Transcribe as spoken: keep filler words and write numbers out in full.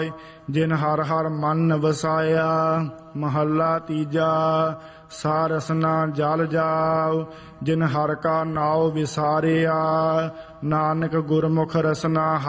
ਜਿਨ ਹਰ ਹਰ ਮਨ ਵਸਾਇਆ। ਮਹੱਲਾ ਤੀਜਾ। ਸਾ ਰਸਨਾ ਜਲ ਜਾਉ ਜਿਨ ਹਰ ਕਾ ਨਾਉ ਵਿਸਾਰਿਆ। ਨਾਨਕ ਗੁਰਮੁਖ ਰਸਨਾ